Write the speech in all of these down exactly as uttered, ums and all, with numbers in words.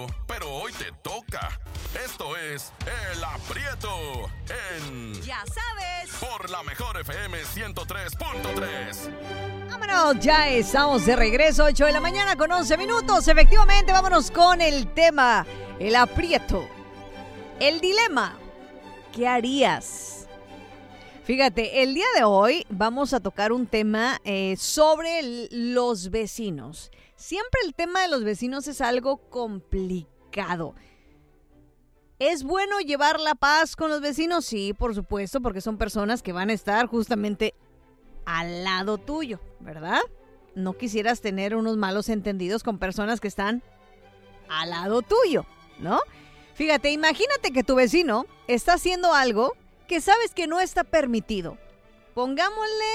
pero hoy te toca. Esto es El Aprieto en... Ya sabes. Por la mejor F M ciento tres punto tres. Vámonos, ya estamos de regreso, ocho de la mañana con once minutos. Efectivamente, vámonos con el tema, el aprieto, el dilema. ¿Qué harías? Fíjate, el día de hoy vamos a tocar un tema eh, sobre el, los vecinos. Siempre el tema de los vecinos es algo complicado. ¿Es bueno llevar la paz con los vecinos? Sí, por supuesto, porque son personas que van a estar justamente al lado tuyo, ¿verdad? No quisieras tener unos malos entendidos con personas que están al lado tuyo, ¿no? Fíjate, imagínate que tu vecino está haciendo algo que sabes que no está permitido. Pongámosle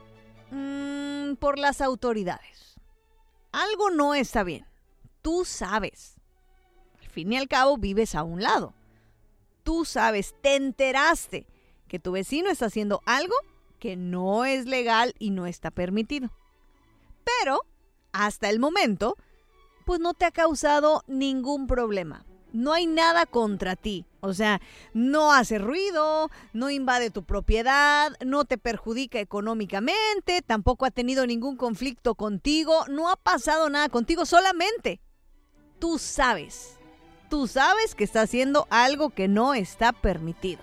mmm, por las autoridades. Algo no está bien. Tú sabes. Al fin y al cabo vives a un lado. Tú sabes, te enteraste que tu vecino está haciendo algo que no es legal y no está permitido. Pero, hasta el momento, pues no te ha causado ningún problema. No hay nada contra ti. O sea, no hace ruido, no invade tu propiedad, no te perjudica económicamente, tampoco ha tenido ningún conflicto contigo, no ha pasado nada contigo, solamente tú sabes. Tú sabes que está haciendo algo que no está permitido.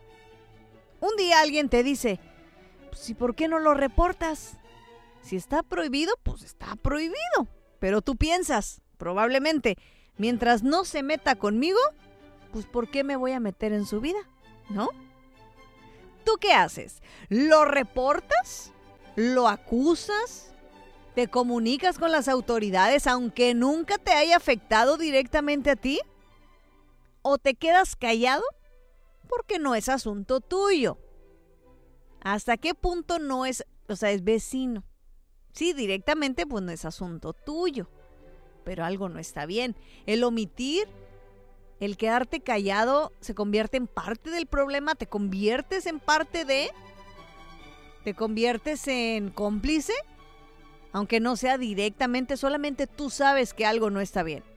Un día alguien te dice, pues, ¿y por qué no lo reportas? Si está prohibido, pues está prohibido. Pero tú piensas, probablemente, mientras no se meta conmigo, pues ¿por qué me voy a meter en su vida? ¿No? ¿Tú qué haces? ¿Lo reportas? ¿Lo acusas? ¿Te comunicas con las autoridades aunque nunca te haya afectado directamente a ti? ¿O te quedas callado? Porque no es asunto tuyo. ¿Hasta qué punto no es, o sea, es vecino? Sí, directamente pues no es asunto tuyo. Pero algo no está bien. El omitir, el quedarte callado se convierte en parte del problema, te conviertes en parte de, te conviertes en cómplice, aunque no sea directamente, solamente tú sabes que algo no está bien.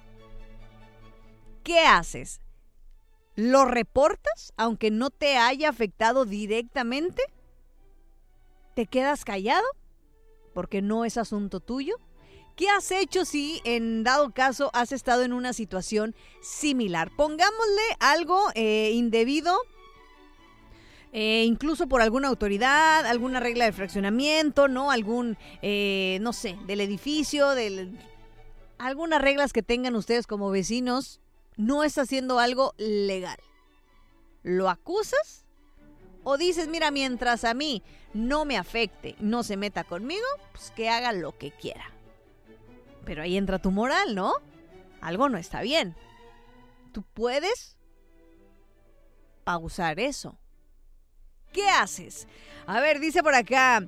¿Qué haces? ¿Lo reportas aunque no te haya afectado directamente? ¿Te quedas callado porque no es asunto tuyo? ¿Qué has hecho si en dado caso has estado en una situación similar? Pongámosle algo eh, indebido, eh, incluso por alguna autoridad, alguna regla de fraccionamiento, ¿no? Algún, eh, no sé, del edificio, del, algunas reglas que tengan ustedes como vecinos. No está haciendo algo legal. ¿Lo acusas? ¿O dices, mira, mientras a mí no me afecte, no se meta conmigo, pues que haga lo que quiera? Pero ahí entra tu moral, ¿no? Algo no está bien. Tú puedes pausar eso. ¿Qué haces? A ver, dice por acá.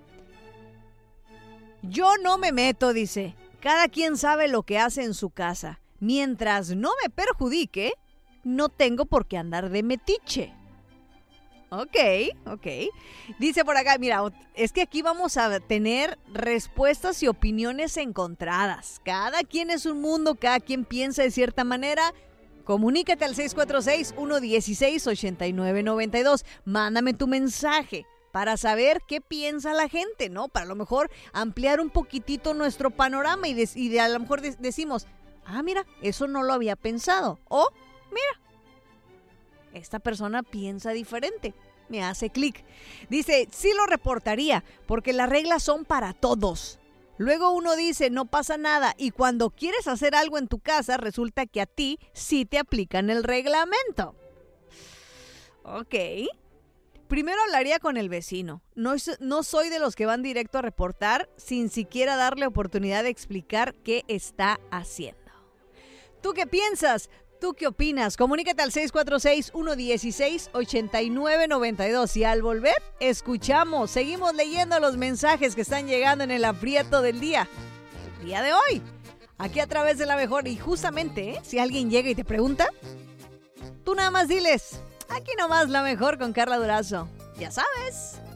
Yo no me meto, dice. Cada quien sabe lo que hace en su casa. Mientras no me perjudique, no tengo por qué andar de metiche. Ok, ok. Dice por acá, mira, es que aquí vamos a tener respuestas y opiniones encontradas. Cada quien es un mundo, cada quien piensa de cierta manera. Comunícate al seis cuatro seis, uno uno seis, ocho nueve nueve dos. Mándame tu mensaje para saber qué piensa la gente, ¿no? Para a lo mejor ampliar un poquitito nuestro panorama y, de, y de, a lo mejor de, decimos, ah, mira, eso no lo había pensado. O, mira, esta persona piensa diferente. Me hace clic. Dice, sí lo reportaría, porque las reglas son para todos. Luego uno dice, no pasa nada, y cuando quieres hacer algo en tu casa, resulta que a ti sí te aplican el reglamento. Ok. Primero hablaría con el vecino. No, no soy de los que van directo a reportar sin siquiera darle oportunidad de explicar qué está haciendo. ¿Tú qué piensas? ¿Tú qué opinas? Comunícate al seis cuatro seis, uno uno seis, ocho nueve nueve dos. Y al volver, escuchamos, seguimos leyendo los mensajes que están llegando en el aprieto del día. El día de hoy, aquí a través de La Mejor. Y justamente, ¿eh? Si alguien llega y te pregunta, tú nada más diles, aquí nomás La Mejor con Carla Durazo. Ya sabes.